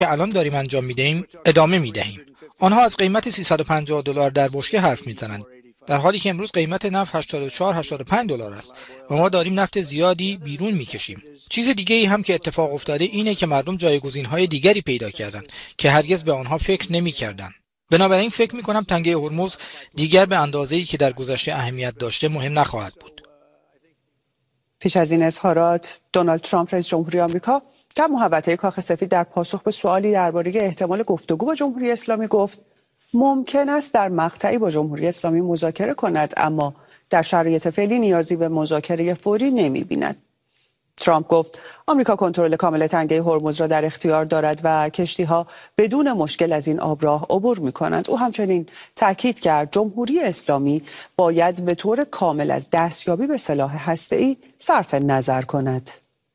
که الان داریم انجام میدهیم ادامه میدهیم. آنها از قیمت $350 در بشکه حرف میزنند، در حالی که امروز قیمت نفت $84-85 است و ما داریم نفت زیادی بیرون میکشیم. چیز دیگه ای هم که اتفاق افتاده اینه که مردم جایگزین‌های دیگری پیدا کردند که هرگز به آنها فکر نمی‌کردند. بنابراین فکر می‌کنم تنگه هرمز دیگر به اندازه‌ای که در گذشته اهمیت داشته مهم نخواهد بود. پیش از این اظهارات، دونالد ترامپ رئیس جمهوری آمریکا در محوطه کاخ سفید در پاسخ به سوالی درباره احتمال گفتگو با جمهوری اسلامی گفت ممکن است در مقطعی با جمهوری اسلامی مذاکره کند، اما در شرایط فعلی نیازی به مذاکره فوری نمی‌بیند. ترامپ گفت آمریکا کنترل کامل تنگه هرمز را در اختیار دارد و کشتی‌ها بدون مشکل از این آبراه عبور می‌کنند. او همچنین تاکید کرد جمهوری اسلامی باید به طور کامل از دستیابی به سلاح هسته‌ای صرف نظر کند.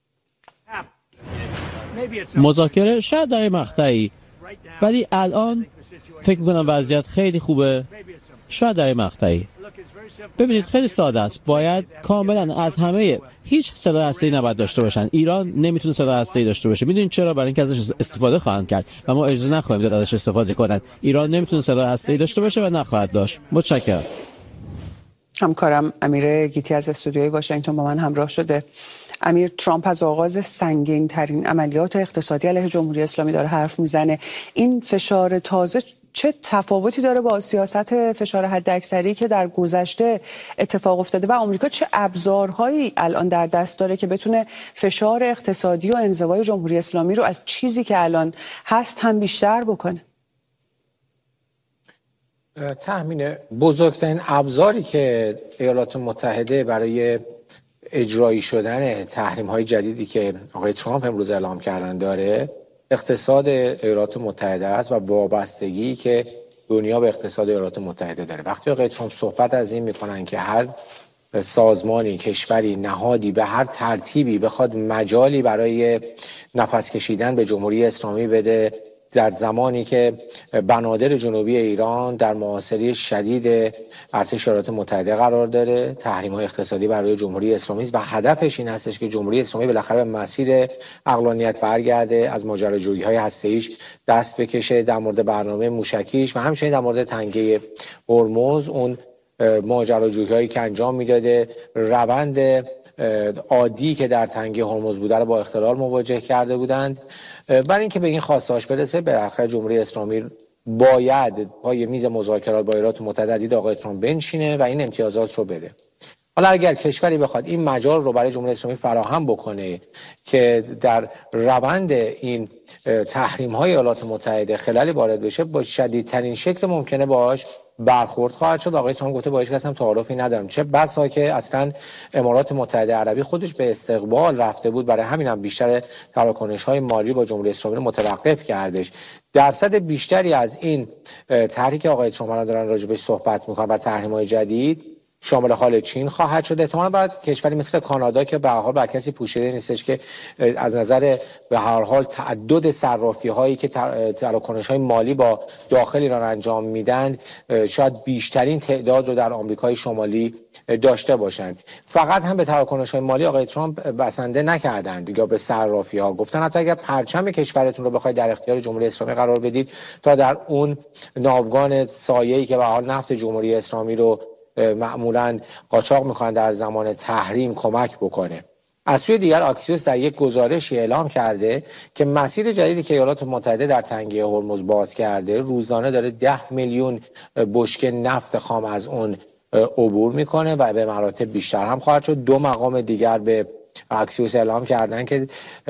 مذاکره شاید در مقطعی، ولی الان فکر می‌کنم وضعیت خیلی خوبه. شاید در مقطعی. ببینید خیلی ساده است. باید کاملا از همه هیچ سلاح هسته‌ای نباید داشته باشن. ایران نمیتونه سلاح هسته‌ای داشته باشه. میدونید چرا؟ برای اینکه ازش استفاده خواهند کرد و ما اجازه نخواهیم داد ازش استفاده کنند. ایران نمیتونه سلاح هسته‌ای داشته باشه و نخواهد داشت. متشکرم. همکارم امیر گیتی از استودیوی واشنگتن با من همراه شده. امیر، ترامپ از آغاز سنگین ترین عملیات اقتصادی علیه جمهوری اسلامی داره حرف میزنه. این فشار تازه چه تفاوتی داره با سیاست فشار حداکثری که در گذشته اتفاق افتاده و آمریکا چه ابزارهایی الان در دست داره که بتونه فشار اقتصادی و انزوای جمهوری اسلامی رو از چیزی که الان هست هم بیشتر بکنه؟ تأمین بزرگترین ابزاری که ایالات متحده برای اجرایی شدن تحریم‌های جدیدی که آقای ترامپ امروز اعلام کردن داره، اقتصاد ایالات متحده است و وابستگی که دنیا به اقتصاد ایالات متحده داره. وقتی آقای ترامپ صحبت از این میکنن که هر سازمانی، کشوری، نهادی به هر ترتیبی بخواد مجالی برای نفس کشیدن به جمهوری اسلامی بده، در زمانی که بنادر جنوبی ایران در محاصره شدید ارتش ایالات متحده قرار داره، تحریم‌های اقتصادی برای جمهوری اسلامی است و هدفش این هستش که جمهوری اسلامی بالاخره به مسیر عقلانیت برگرده، از ماجراجویی‌های هسته‌ایش دست بکشه، در مورد برنامه موشکیش و همچنین در مورد تنگه هرمز اون ماجراجویی‌هایی که انجام میداده، روند عادی که در تنگه هرمز بوده رو با اختلال مواجه کرده بودند. برای اینکه به این خواستهاش برسه، بالاخره جمهوری اسلامی باید پای میز مذاکرات با ایالات متحده دید آقای ترامپ بنشینه و این امتیازات رو بده. حالا اگر کشوری بخواد این مجال رو برای جمهوری اسلامی فراهم بکنه که در روند این تحریم‌های ایالات متحده خلالی وارد بشه، با شدیدترین شکل ممکنه باهاش برخورد خواهد شد. آقای ترامپ گفته با هیچ کس هم تعارفی ندارم، چه بسا که اصلا امارات متحده عربی خودش به استقبال رفته بود، برای همین هم بیشتر تراکنش‌های مالی با جمهوری اسلامی رو متوقف کردش. درصد بیشتری از این طرحی که آقای ترامپ دارن راجبش صحبت می‌کنن و تحریم‌های جدید شامل حال چین خواهد شد. احتمالاً بعد کشوری مثل کانادا که به هر حال بر کسی پوشیده نیستش که از نظر به هر حال تعدد صرافی‌هایی که تراکنش‌های مالی با داخل ایران انجام میدن شاید بیشترین تعداد رو در آمریکای شمالی داشته باشند. فقط هم به تراکنش‌های مالی آقای ترامپ بسنده نکردند یا به صرافی‌ها، گفتن حتی اگر پرچم کشورتون رو بخواید در اختیار جمهوری اسلامی قرار بدید تا در اون ناوگان سایه‌ای که به حال نفت جمهوری اسلامی رو معمولاً قاچاق میکنن در زمان تحریم کمک بکنه. از سوی دیگر آکسیوس در یک گزارشی اعلام کرده که مسیر جدیدی که ایالات متحده در تنگه هرمز باز کرده روزانه داره 10 میلیون بشکه نفت خام از اون عبور میکنه و به مراتب بیشتر هم خواهد شد. 2 مقام دیگر به آکسیوس اعلام کردن که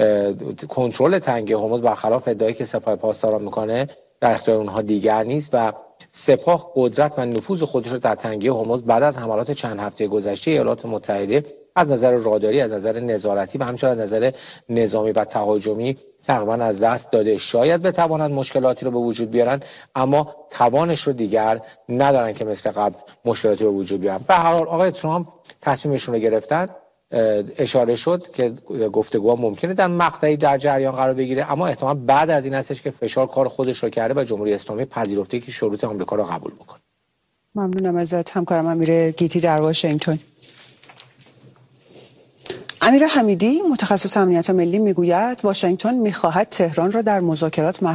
کنترل تنگه هرمز برخلاف ادعایی که سپاه پاسداران میکنه در اختیار اونها دیگر نیست و سپاه قدرت و نفوذ خودش رو در تنگه هرمز بعد از حملات چند هفته گذشته ایالات متحده از نظر راداری، از نظر نظارتی و همچنین از نظر نظامی و تهاجمی تقریبا از دست داده. شاید بتوانند مشکلاتی رو به وجود بیارن، اما توانش رو دیگر ندارن که مثل قبل مشکلاتی رو به وجود بیارن. به هر حال آقای ترامپ تصمیمشون رو گرفتن. اشاره شد که گفتگوها ممکنه در مقطعی در جریان قرار بگیره، اما احتمال بعد از این هستش که فشار کار خودش رو کرده و جمهوری اسلامی پذیرفته که شروط آمریکا رو قبول بکنه. ممنونم ازت همکارم امیر گیتی در واشنگتن. امیر حمیدی متخصص امنیت ملی میگوید واشنگتن میخواهد تهران را در مذاکرات